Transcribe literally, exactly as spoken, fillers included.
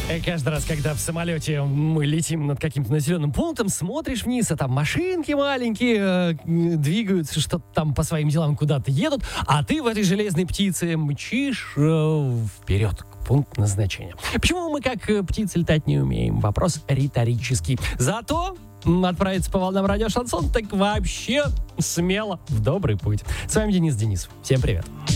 И каждый раз, когда в самолете мы летим над каким-то населенным пунктом, смотришь вниз, а там машинки маленькие э, двигаются, что-то там по своим делам куда-то едут, а ты в этой железной птице мчишь э, вперед к пункту назначения. Почему мы как э, птицы летать не умеем? Вопрос риторический. Зато м, отправиться по волнам радио Шансон так вообще смело в добрый путь. С вами Денис Денисов. Всем привет.